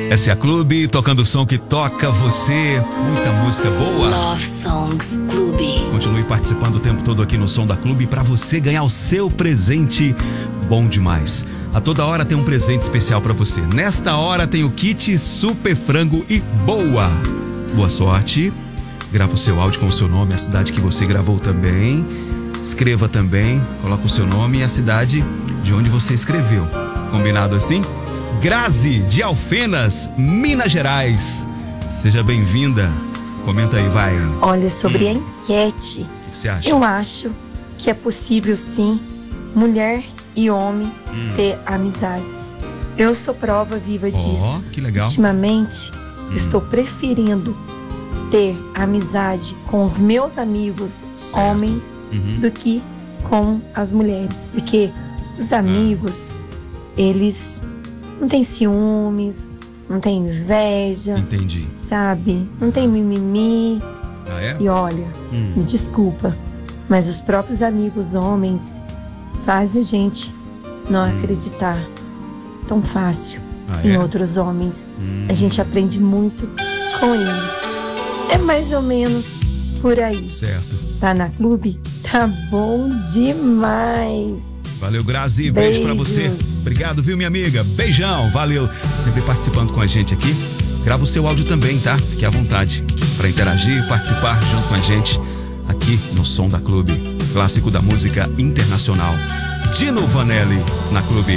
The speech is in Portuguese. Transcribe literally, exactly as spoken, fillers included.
S A Clube, tocando o som que toca você. Muita música boa. Love Songs Clube. Continue participando o tempo todo aqui no Som da Clube para você ganhar o seu presente bom demais. A toda hora tem um presente especial para você. Nesta hora tem o kit Super Frango e Boa. Boa sorte. Grava o seu áudio com o seu nome, a cidade que você gravou também. Escreva também, coloca o seu nome e a cidade de onde você escreveu. Combinado assim? Grazi, de Alfenas, Minas Gerais. Seja bem-vinda. Comenta aí, vai. Olha, sobre hum. a enquete, o que você acha? Eu acho que é possível sim, mulher e homem hum. ter amizades. Eu sou prova viva disso. Oh, que legal. Ultimamente, hum. estou preferindo ter amizade com os meus amigos certo. homens uhum. do que com as mulheres. Porque os amigos, ah. eles não têm ciúmes, não têm inveja. Entendi. Sabe? Não tem mimimi. Ah, é? E olha, hum. me desculpa, mas os próprios amigos homens fazem a gente não hum. acreditar tão fácil ah, em é? outros homens. Hum. A gente aprende muito com eles. É mais ou menos por aí. Certo. Tá na clube? Tá bom demais. Valeu, Grazi. Beijo pra você. Obrigado, viu, minha amiga? Beijão. Valeu. Sempre participando com a gente aqui. Grava o seu áudio também, tá? Fique à vontade para interagir e participar junto com a gente aqui no Som da Clube. Clássico da música internacional. Dino Vanelli na Clube.